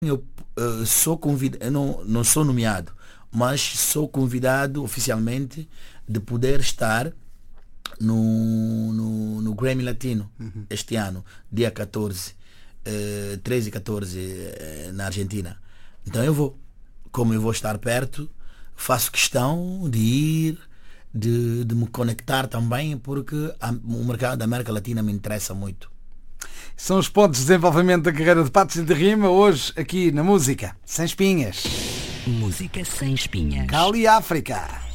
Eu sou convidado, eu não sou nomeado, mas sou convidado oficialmente de poder estar no Grammy Latino este ano, dia 14, 13 e 14 na Argentina. Então eu vou. Como eu vou estar perto, faço questão de ir, de me conectar também, porque o mercado da América Latina me interessa muito. São os pontos de desenvolvimento da carreira de Patos e de Rima, hoje aqui na Música Sem Espinhas. Música Sem Espinhas. Cali África.